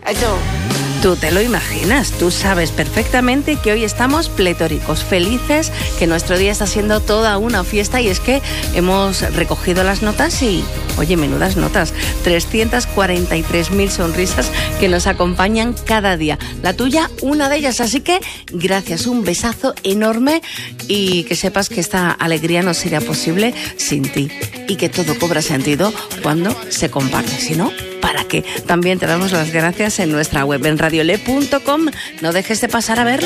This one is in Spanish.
Tú te lo imaginas, tú sabes perfectamente que hoy estamos pletóricos, felices, que nuestro día está siendo toda una fiesta y es que hemos recogido las notas y, oye, menudas notas, 343.000 sonrisas que nos acompañan cada día. La tuya, una de ellas, así que gracias, un besazo enorme y que sepas que esta alegría no sería posible sin ti y que todo cobra sentido cuando se comparte, si no, ¿para qué? También te damos las gracias en nuestra web en radiole.com. No dejes de pasar a verla.